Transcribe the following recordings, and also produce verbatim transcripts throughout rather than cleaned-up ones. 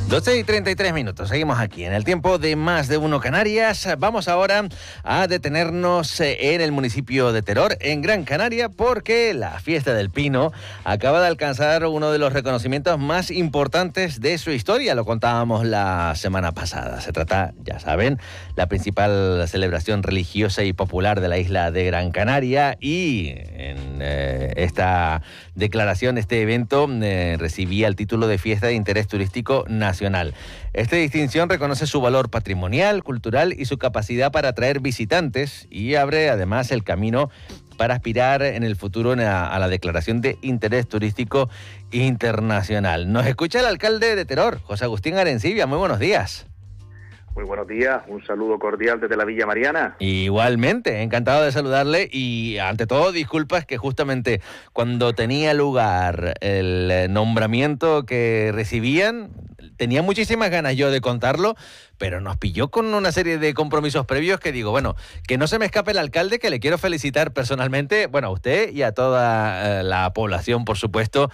doce y treinta y tres minutos, seguimos aquí en el tiempo de Más de Uno Canarias. Vamos ahora a detenernos en el municipio de Teror, en Gran Canaria, porque la Fiesta del Pino acaba de alcanzar uno de los reconocimientos más importantes de su historia. Lo contábamos la semana pasada. Se trata, ya saben, la principal celebración religiosa y popular de la isla de Gran Canaria, y en eh, esta declaración, este evento eh, recibía el título de Fiesta de Interés Turístico Nacional. Esta distinción reconoce su valor patrimonial, cultural y su capacidad para atraer visitantes, y abre además el camino para aspirar en el futuro a la declaración de interés turístico internacional. Nos escucha el alcalde de Teror, José Agustín Arencibia. Muy buenos días. Muy buenos días, un saludo cordial desde la Villa Mariana. Igualmente, encantado de saludarle, y ante todo disculpas que justamente cuando tenía lugar el nombramiento que recibían, tenía muchísimas ganas yo de contarlo, pero nos pilló con una serie de compromisos previos que digo, bueno, que no se me escape el alcalde, que le quiero felicitar personalmente, bueno, a usted y a toda eh, la población, por supuesto.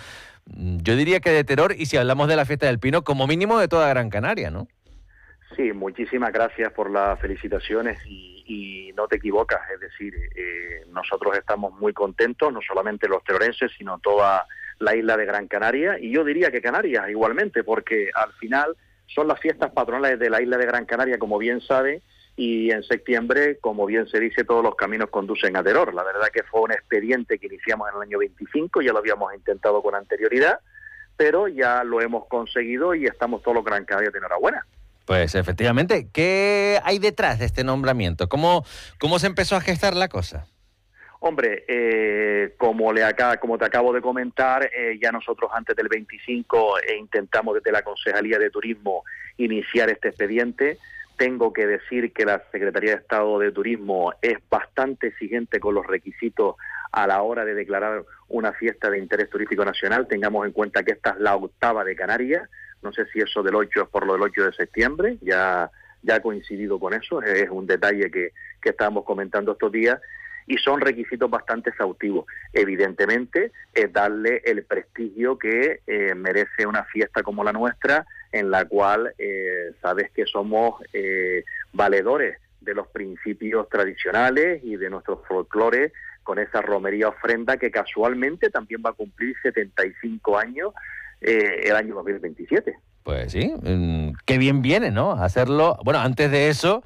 Yo diría que de Teror, y si hablamos de la Fiesta del Pino, como mínimo de toda Gran Canaria, ¿no? Sí, muchísimas gracias por las felicitaciones y, y no te equivocas, es decir, eh, nosotros estamos muy contentos, no solamente los terorenses, sino toda la isla de Gran Canaria, y yo diría que Canarias igualmente, porque al final son las fiestas patronales de la isla de Gran Canaria, como bien sabe, y en septiembre, como bien se dice, todos los caminos conducen a Teror. La verdad que fue un expediente que iniciamos en el año veinticinco, ya lo habíamos intentado con anterioridad, pero ya lo hemos conseguido y estamos todos los Gran Canarias de enhorabuena. Pues efectivamente, ¿qué hay detrás de este nombramiento? ¿Cómo, cómo se empezó a gestar la cosa? Hombre, eh, como, le acá, como te acabo de comentar, eh, ya nosotros antes del veinticinco eh, intentamos desde la Concejalía de Turismo iniciar este expediente. Tengo que decir que la Secretaría de Estado de Turismo es bastante exigente con los requisitos a la hora de declarar una fiesta de interés turístico nacional. Tengamos en cuenta que esta es la octava de Canarias. No sé si eso del ocho es por lo del ocho de septiembre, ya, ya ha coincidido con eso, es un detalle que, que estábamos comentando estos días, y son requisitos bastante exhaustivos. Evidentemente, es darle el prestigio que eh, merece una fiesta como la nuestra, en la cual eh, sabes que somos eh, valedores de los principios tradicionales y de nuestro folclore, con esa romería ofrenda que casualmente también va a cumplir setenta y cinco años Eh, el año dos mil veintisiete. Pues sí, mmm, qué bien viene, ¿no? Hacerlo. Bueno, antes de eso,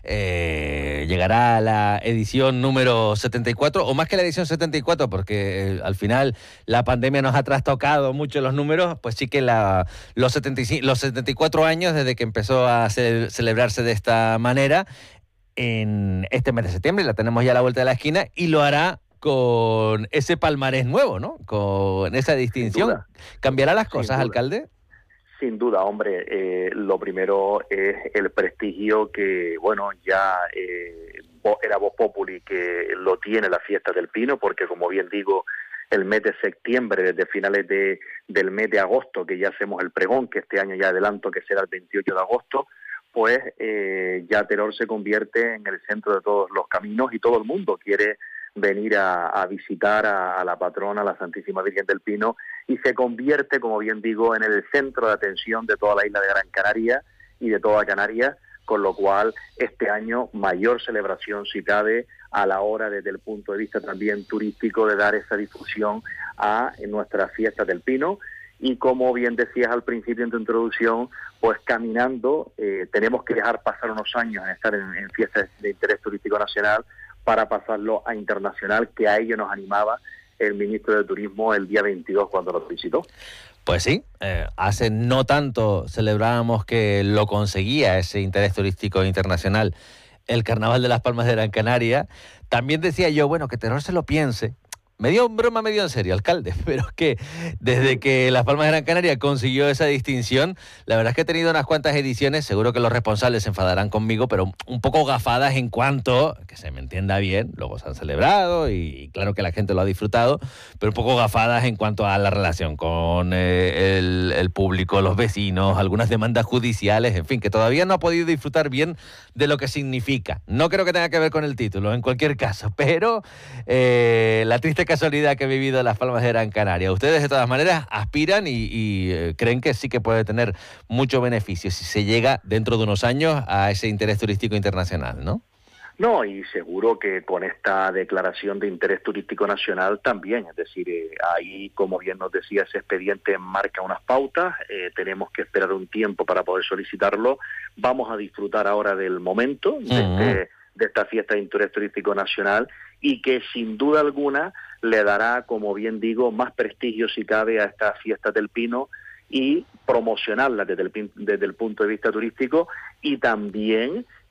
eh, llegará la edición número setenta y cuatro, o más que la edición setenta y cuatro, porque eh, al final la pandemia nos ha trastocado mucho los números, pues sí que la, los, setenta y cinco, los setenta y cuatro años desde que empezó a ce- celebrarse de esta manera, en este mes de septiembre, la tenemos ya a la vuelta de la esquina, y lo hará con ese palmarés nuevo, ¿no? Con esa distinción. ¿Cambiará las cosas, alcalde? Sin duda, hombre. Eh, lo primero es el prestigio que, bueno, ya eh, era Voz Populi, que lo tiene la Fiesta del Pino, porque, como bien digo, el mes de septiembre, desde finales de, del mes de agosto, que ya hacemos el pregón, que este año ya adelanto que será el veintiocho de agosto, pues eh, ya Teror se convierte en el centro de todos los caminos, y todo el mundo quiere venir a, a visitar a, a la patrona, la Santísima Virgen del Pino, y se convierte, como bien digo, en el centro de atención de toda la isla de Gran Canaria y de toda Canarias, con lo cual este año mayor celebración si cabe, a la hora desde el punto de vista también turístico de dar esa difusión a nuestras fiestas del Pino. Y como bien decías al principio en tu introducción, pues caminando eh, tenemos que dejar pasar unos años en estar en, en fiestas de interés turístico nacional, para pasarlo a internacional, que a ello nos animaba el ministro de Turismo el día veintidós cuando nos visitó. Pues sí, eh, hace no tanto celebrábamos que lo conseguía ese interés turístico internacional el Carnaval de las Palmas de Gran Canaria. También decía yo, bueno, que Teror se lo piense. Medio en broma, medio en serio, alcalde, pero es que desde que Las Palmas de Gran Canaria consiguió esa distinción, la verdad es que he tenido unas cuantas ediciones, seguro que los responsables se enfadarán conmigo, pero un poco gafadas en cuanto, que se me entienda bien, luego se han celebrado y claro que la gente lo ha disfrutado, pero un poco gafadas en cuanto a la relación con eh, el, el público, los vecinos, algunas demandas judiciales, en fin, que todavía no ha podido disfrutar bien de lo que significa. No creo que tenga que ver con el título, en cualquier caso, pero eh, la triste parece casualidad que he vivido Las Palmas de Gran Canaria. Ustedes, de todas maneras, aspiran y, y eh, creen que sí que puede tener mucho beneficio si se llega dentro de unos años a ese interés turístico internacional, ¿no? No, y seguro que con esta declaración de interés turístico nacional también, es decir, eh, ahí, como bien nos decía, ese expediente marca unas pautas, eh, tenemos que esperar un tiempo para poder solicitarlo, vamos a disfrutar ahora del momento de, Uh-huh. este, de esta fiesta de interés turístico nacional y que sin duda alguna le dará, como bien digo, más prestigio si cabe a estas fiestas del Pino y promocionarlas desde el, desde el punto de vista turístico y también